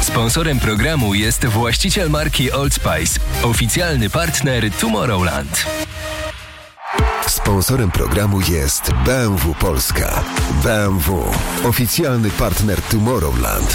Sponsorem programu jest właściciel marki Old Spice, oficjalny partner Tomorrowland. Sponsorem programu jest BMW Polska. BMW, oficjalny partner Tomorrowland.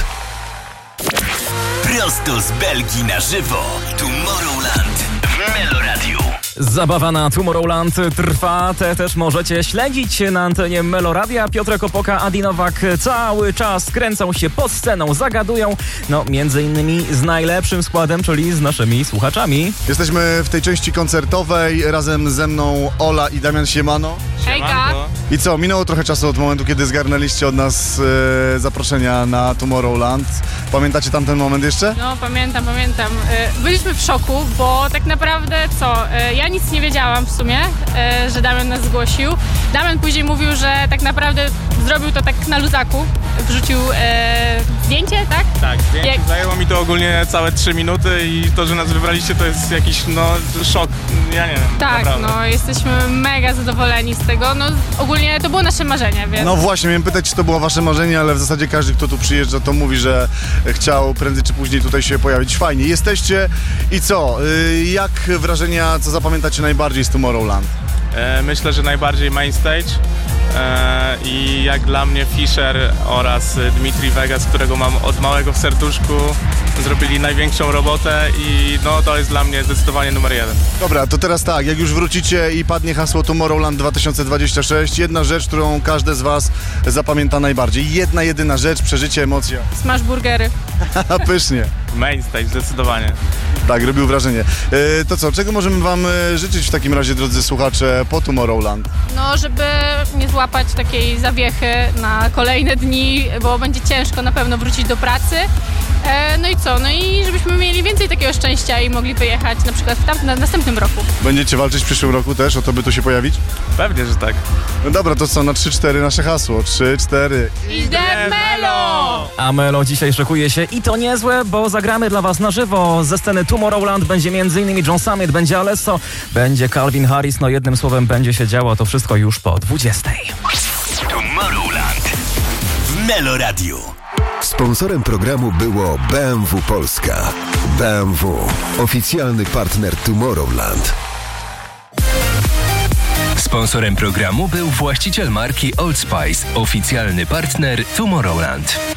Prosto z Belgii na żywo. Tomorrowland w Meloradiu. Zabawa na Tomorrowland trwa, te też możecie śledzić na antenie Meloradia. Piotrek Opoka, Adi Nowak cały czas kręcą się pod sceną, zagadują, między innymi z najlepszym składem, czyli z naszymi słuchaczami. Jesteśmy w tej części koncertowej, razem ze mną Ola i Damian Siemano. Hejka! I co, minęło trochę czasu od momentu, kiedy zgarnęliście od nas zaproszenia na Tomorrowland. Pamiętacie tamten moment jeszcze? No, pamiętam. Byliśmy w szoku, bo tak naprawdę ja nic nie wiedziałam w sumie, że Damian nas zgłosił. Damian później mówił, że tak naprawdę zrobił to tak na luzaku. Wrzucił zdjęcie, tak? Tak, zdjęcie. Zajęło mi to ogólnie całe 3 minuty i to, że nas wybraliście, to jest jakiś, szok. Ja nie wiem. Tak, naprawdę. Jesteśmy mega zadowoleni z tego. Ogólnie to było nasze marzenie, więc... No właśnie, miałem pytać, czy to było wasze marzenie, ale w zasadzie każdy, kto tu przyjeżdża, to mówi, że chciał prędzej czy później tutaj się pojawić. Fajnie, jesteście i co? Jak wrażenia, co zapamiętacie najbardziej z Tomorrowland? Myślę, że najbardziej main stage i jak dla mnie Fisher oraz Dmitri Vegas, którego mam od małego w serduszku, zrobili największą robotę i to jest dla mnie zdecydowanie numer 1. Dobra, to teraz tak, jak już wrócicie i padnie hasło Tomorrowland 2026, jedna rzecz, którą każdy z was zapamięta najbardziej. Jedna, jedyna rzecz, przeżycie, emocja. Smash burgery. Pysznie. Main stage, zdecydowanie. Tak, robił wrażenie. To co, czego możemy wam życzyć w takim razie, drodzy słuchacze, po Tomorrowland? Żeby nie złapać takiej zawiechy na kolejne dni, bo będzie ciężko na pewno wrócić do pracy. I żebyśmy mieli więcej takiego szczęścia i mogli wyjechać na przykład w następnym roku. Będziecie walczyć w przyszłym roku też o to, by tu się pojawić? Pewnie, że tak. No dobra, to co, na 3-4 nasze hasło. 3-4. Idę Melo! A Melo dzisiaj szykuje się i to niezłe, bo zagramy dla was na żywo. Ze sceny Tomorrowland będzie m.in. John Summit, będzie Alesso, będzie Calvin Harris. Jednym słowem będzie się działo to wszystko już po 20. Tomorrowland w Meloradiu. Sponsorem programu było BMW Polska. BMW, oficjalny partner Tomorrowland. Sponsorem programu był właściciel marki Old Spice, oficjalny partner Tomorrowland.